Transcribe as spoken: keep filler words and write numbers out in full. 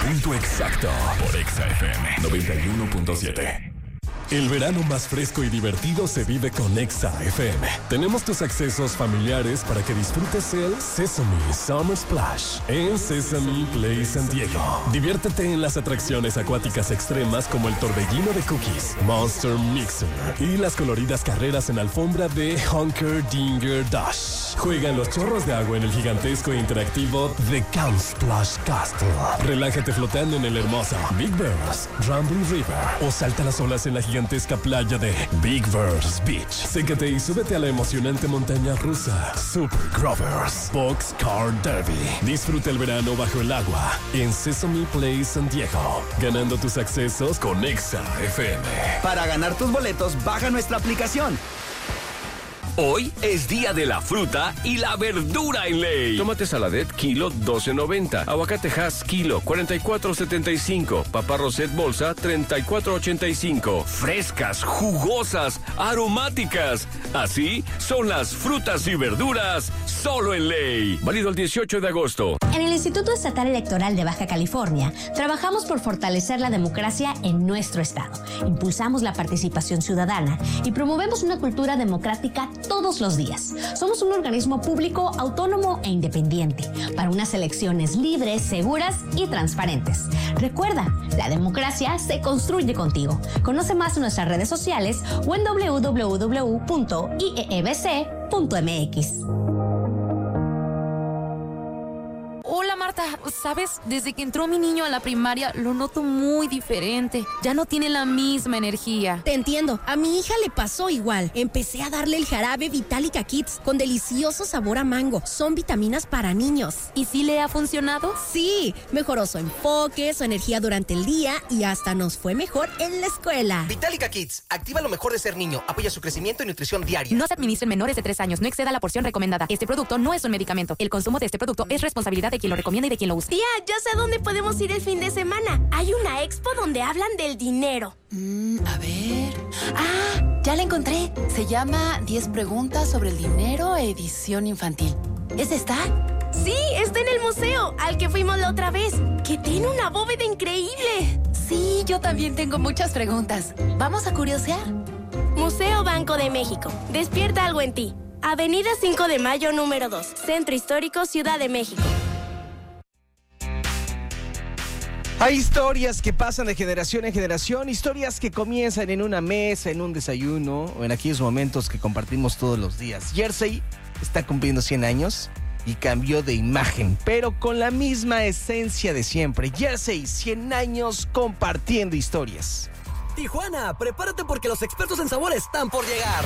punto exacto por Exa F M noventa y uno punto siete. El verano más fresco y divertido se vive con Exa F M. Tenemos tus accesos familiares para que disfrutes el Sesame Summer Splash en Sesame Play San Diego. Diviértete en las atracciones acuáticas extremas como el torbellino de cookies, Monster Mixer y las coloridas carreras en alfombra de Hunker Dinger Dash. Juega en los chorros de agua en el gigantesco e interactivo The Count Splash Castle. Relájate flotando en el hermoso Big Bears, Rambling River o salta las olas en la gigantesca playa de Big Bears Beach. Sécate y súbete a la emocionante montaña rusa Super Grovers Box Car Derby. Disfruta el verano bajo el agua en Sesame Play San Diego, ganando tus accesos con Exa F M. Para ganar tus boletos, baja nuestra aplicación. Hoy es día de la fruta y la verdura en ley. Tomate saladet, kilo doce noventa. Aguacate Hass, kilo cuarenta y cuatro setenta y cinco. Papa Roset bolsa, treinta y cuatro ochenta y cinco. Frescas, jugosas, aromáticas. Así son las frutas y verduras solo en ley. Válido el dieciocho de agosto. En el Instituto Estatal Electoral de Baja California, trabajamos por fortalecer la democracia en nuestro estado. Impulsamos la participación ciudadana y promovemos una cultura democrática todos los días. Somos un organismo público, autónomo e independiente para unas elecciones libres, seguras y transparentes. Recuerda, la democracia se construye contigo. Conoce más en nuestras redes sociales o en doble u doble u doble u punto i e e b c punto m x. Hola Marta, ¿sabes? Desde que entró mi niño a la primaria lo noto muy diferente. Ya no tiene la misma energía. Te entiendo, a mi hija le pasó igual. Empecé a darle el jarabe Vitalica Kids con delicioso sabor a mango. Son vitaminas para niños. ¿Y sí le ha funcionado? Sí, mejoró su enfoque, su energía durante el día y hasta nos fue mejor en la escuela. Vitalica Kids, activa lo mejor de ser niño, apoya su crecimiento y nutrición diaria. No se administren menores de tres años, no exceda la porción recomendada. Este producto no es un medicamento. El consumo de este producto es responsabilidad de quien lo recomienda y de quien lo usa. Tía, ya sé a dónde podemos ir el fin de semana. Hay una expo donde hablan del dinero. Mm, a ver... ¡Ah! Ya la encontré. Se llama diez preguntas sobre el dinero, edición infantil. ¿Es esta? Sí, está en el museo, al que fuimos la otra vez, que tiene una bóveda increíble. Sí, yo también tengo muchas preguntas. ¿Vamos a curiosear? Museo Banco de México. Despierta algo en ti. Avenida cinco de mayo, número dos. Centro Histórico, Ciudad de México. Hay historias que pasan de generación en generación, historias que comienzan en una mesa, en un desayuno o en aquellos momentos que compartimos todos los días. Jersey está cumpliendo cien años y cambió de imagen, pero con la misma esencia de siempre. Jersey, cien años compartiendo historias. Tijuana, prepárate porque los expertos en sabor están por llegar.